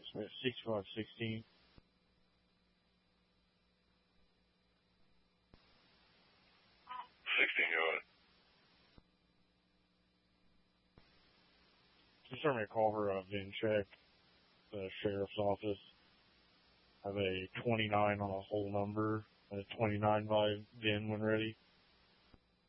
6516. Just starting to call for a VIN check. The sheriff's office. I have a 29 on a whole number and a 29 by VIN when ready.